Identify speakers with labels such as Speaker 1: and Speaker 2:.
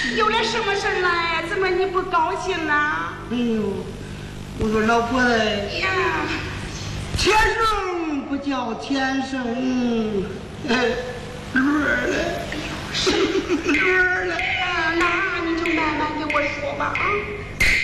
Speaker 1: 有了什么事儿来？怎么你不高兴呢？
Speaker 2: 哎呦，我说老婆子
Speaker 1: 呀，
Speaker 2: 天生不叫天生，乐了，乐了。
Speaker 1: 那你就慢慢给我说吧啊。